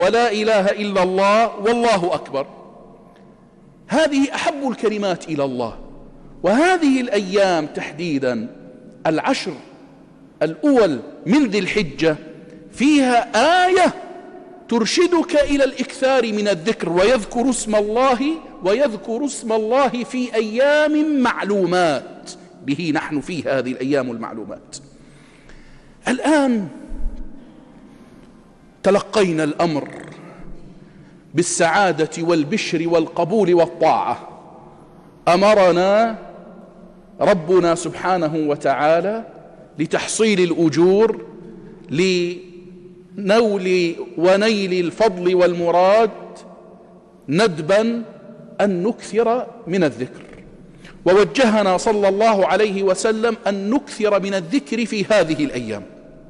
ولا إله إلا الله والله أكبر. هذه أحب الكلمات إلى الله. وهذه الأيام تحديدا العشر الأول من ذي الحجة فيها آية ترشدك إلى الإكثار من الذكر، ويذكر اسم الله في أيام معلومات. به نحن في هذه الأيام المعلومات. الآن تلقينا الأمر بالسعادة والبشر والقبول والطاعة. أمرنا ربنا سبحانه وتعالى لتحصيل الأجور، لنول ونيل الفضل والمراد، ندبا أن نكثر من الذكر. ووجهنا صلى الله عليه وسلم أن نكثر من الذكر في هذه الأيام.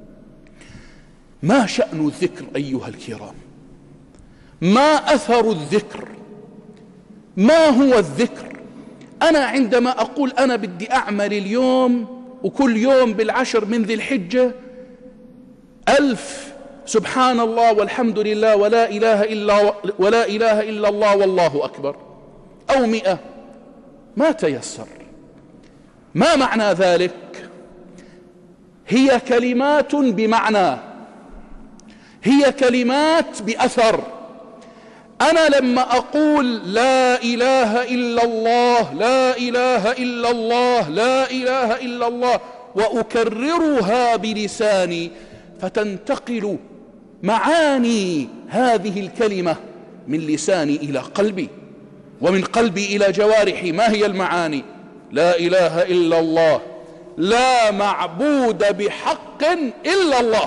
ما شأن الذكر أيها الكرام؟ ما أثر الذكر؟ ما هو الذكر؟ أنا عندما أقول أنا بدي أعمل اليوم وكل يوم بالعشر من ذي الحجة 1000 سبحان الله والحمد لله ولا إله إلا الله والله أكبر، أو 100، ما تيسر. ما معنى ذلك؟ هي كلمات بمعنى، هي كلمات بأثر. أنا لما أقول لا إله إلا الله، لا إله إلا الله، لا إله إلا الله، وأكررها بلساني، فتنتقل معاني هذه الكلمة من لساني إلى قلبي، ومن قلبي إلى جوارحي. ما هي المعاني؟ لا إله إلا الله، لا معبود بحق إلا الله،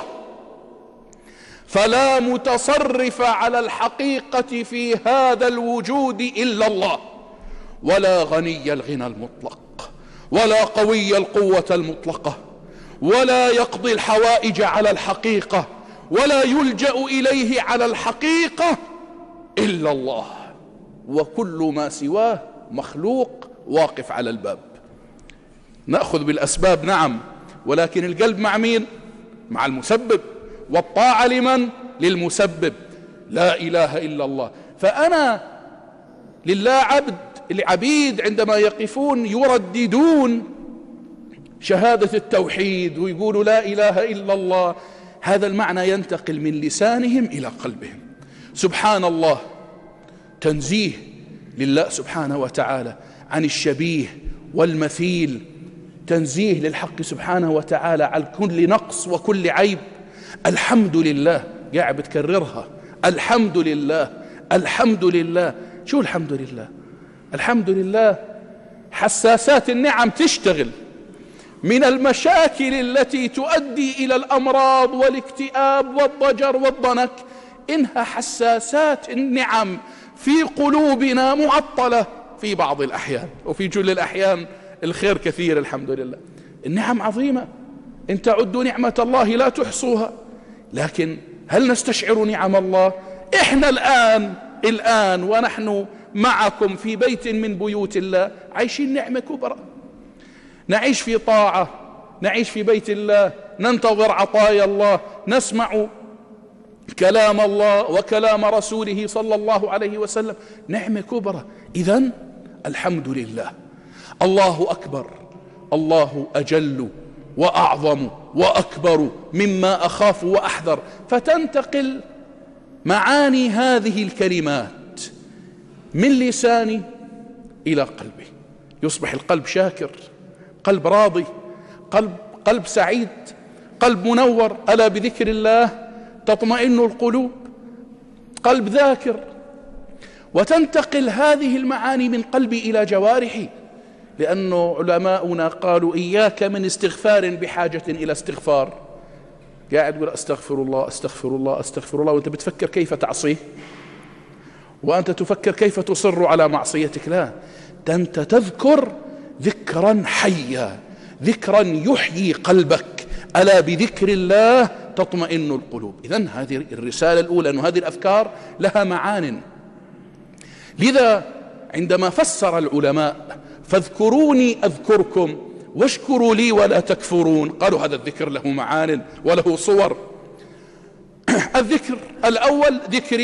فلا متصرف على الحقيقة في هذا الوجود إلا الله، ولا غني الغنى المطلق، ولا قوي القوة المطلقة، ولا يقضي الحوائج على الحقيقة، ولا يلجأ إليه على الحقيقة إلا الله، وكل ما سواه مخلوق واقف على الباب. نأخذ بالأسباب نعم، ولكن القلب مع مين؟ مع المسبب، والطاعة لمن؟ للمسبب. لا إله إلا الله. فأنا لله العبيد عندما يقفون يرددون شهادة التوحيد ويقولوا لا إله إلا الله، هذا المعنى ينتقل من لسانهم إلى قلبهم. سبحان الله، تنزيه لله سبحانه وتعالى عن الشبيه والمثيل، تنزيه للحق سبحانه وتعالى عن كل نقص وكل عيب. الحمد لله، قاعد بتكررها، الحمد لله، الحمد لله. شو الحمد لله؟ الحمد لله حساسات النعم تشتغل، من المشاكل التي تؤدي إلى الأمراض والاكتئاب والضجر والضنك، إنها حساسات النعم في قلوبنا معطلة في بعض الأحيان، وفي جل الأحيان الخير كثير الحمد لله. النعم عظيمة، إن تعدوا نعمة الله لا تحصوها. لكن هل نستشعر نعم الله؟ إحنا الآن ونحن معكم في بيت من بيوت الله عايشين نعمة كبرى، نعيش في طاعة، نعيش في بيت الله، ننتظر عطايا الله، نسمع كلام الله وكلام رسوله صلى الله عليه وسلم، نعمة كبرى. إذن الحمد لله. الله أكبر، الله أجل وأعظم وأكبر مما أخاف وأحذر. فتنتقل معاني هذه الكلمات من لساني إلى قلبي، يصبح القلب شاكر، قلب راضي، قلب سعيد، قلب منور. ألا بذكر الله تطمئن القلوب، قلب ذاكر. وتنتقل هذه المعاني من قلبي إلى جوارحي، لأنه علماؤنا قالوا إياك من استغفار بحاجة إلى استغفار. قاعد تقول أستغفر الله أستغفر الله أستغفر الله، وأنت بتفكر كيف تعصيه، وأنت تفكر كيف تصر على معصيتك. لا، أنت تذكر ذكرا حيا، ذكرا يحيي قلبك. ألا بذكر الله تطمئن القلوب. إذن هذه الرسالة الأولى، أن هذه الأذكار لها معان. لذا عندما فسر العلماء فاذكروني أذكركم واشكروا لي ولا تكفرون، قالوا هذا الذكر له معان وله صور. الذكر الأول ذكر